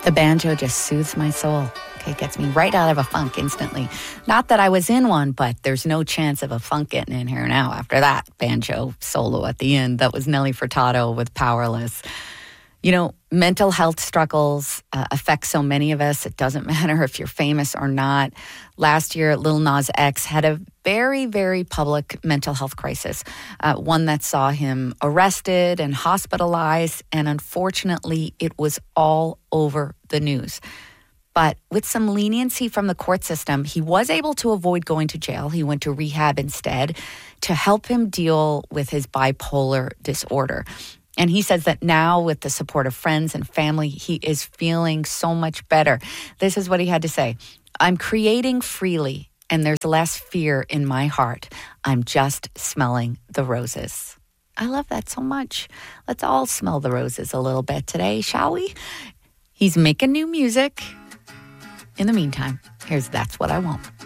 The banjo just soothes my soul. It gets me right out of a funk instantly. Not that I was in one, but there's no chance of a funk getting in here now after that banjo solo at the end. That was Nelly Furtado with Powerless. You know, mental health struggles affect so many of us. It doesn't matter if you're famous or not. Last year, Lil Nas X had a very, very public mental health crisis, one that saw him arrested and hospitalized, and unfortunately, it was all over the news. But with some leniency from the court system, he was able to avoid going to jail. He went to rehab instead to help him deal with his bipolar disorder. And he says that now, with the support of friends and family, he is feeling so much better. This is what he had to say. I'm creating freely, and there's less fear in my heart. I'm just smelling the roses. I love that so much. Let's all smell the roses a little bit today, shall we? He's making new music. In the meantime, here's That's What I Want.